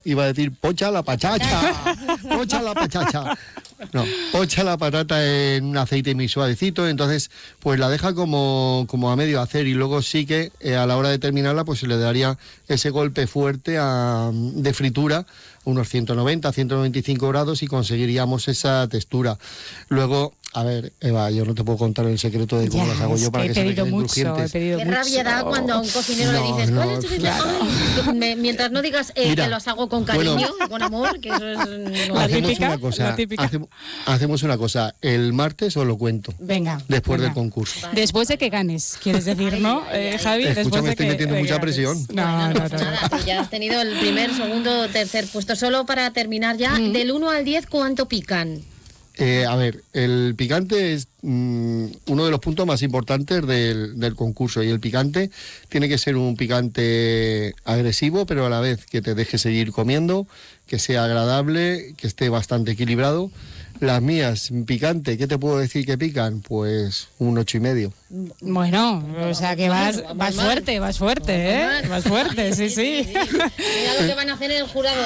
Iba a decir pocha la pachacha, pocha la pachacha. No, pocha la patata en un aceite muy suavecito, entonces pues la deja como a medio hacer y luego sí que a la hora de terminarla pues se le daría ese golpe fuerte de fritura, unos 190, 195 grados y conseguiríamos esa textura. Luego, a ver, Eva, yo no te puedo contar el secreto de cómo las hago yo para que se me queden crujientes. Qué rabia da cuando a un cocinero le dices, ¿cuál es tu secreto? Ay, mientras no digas que los hago con cariño, con amor, que eso es... No, hacemos una cosa, el martes os lo cuento. Venga. Después del concurso. Vale. Después de que ganes, quieres decir, ¿no, Javi? Escúchame, estoy metiendo mucha presión. No, nada, tú ya has tenido el primer, segundo, tercer puesto. Solo para terminar ya, del 1 al 10, ¿cuánto pican? A ver, el picante es uno de los puntos más importantes del concurso y el picante tiene que ser un picante agresivo, pero a la vez que te deje seguir comiendo, que sea agradable, que esté bastante equilibrado. Las mías, picante, ¿qué te puedo decir que pican? Pues un 8,5. Bueno, o sea que vas fuerte, ¿eh? Vas fuerte, sí. Mira lo que van a hacer en el jurado.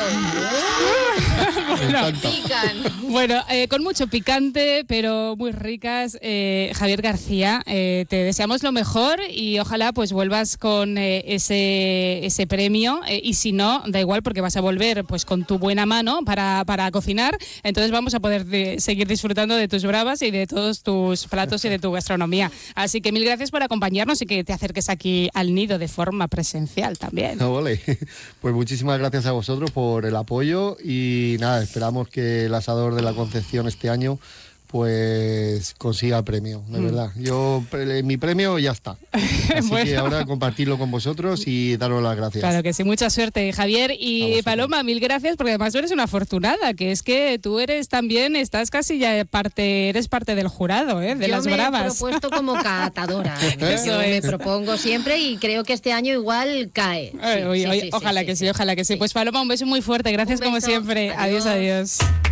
Pican. Bueno, con mucho picante, pero muy ricas. Javier García, te deseamos lo mejor y ojalá pues vuelvas con ese premio. Y si no, da igual porque vas a volver pues con tu buena mano para cocinar. Entonces vamos a poder seguir disfrutando de tus bravas y de todos tus platos y de tu gastronomía. Así que mil gracias por acompañarnos y que te acerques aquí al nido de forma presencial también. No, vale. Pues muchísimas gracias a vosotros por el apoyo y nada, esperamos que el asador de la Concepción este año pues consiga premio, de verdad. Mi premio ya está. Así que ahora compartirlo con vosotros y daros las gracias. Claro que sí, mucha suerte, Javier. Y Paloma, mil gracias, porque además tú eres una afortunada, que es que tú eres también, estás casi ya eres parte del jurado, de las bravas. Yo me he propuesto como catadora. Yo me propongo siempre y creo que este año igual cae. Ojalá que sí. Pues Paloma, un beso muy fuerte, gracias como siempre. Adiós.